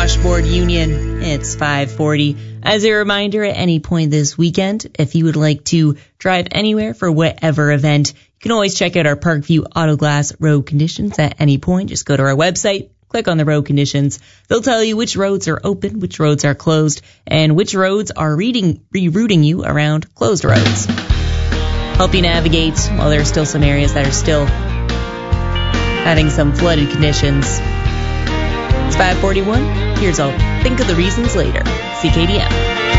Washboard Union. It's 5:40. As a reminder, at any point this weekend, if you would like to drive anywhere for whatever event, you can always check out our Parkview Auto Glass road conditions at any point. Just go to our website, click on the road conditions. They'll tell you which roads are open, which roads are closed, and which roads are rerouting you around closed roads. Help you navigate while there are still some areas that are still having some flooded conditions. It's 5:41. Here's all. Think of the reasons later. CKDM.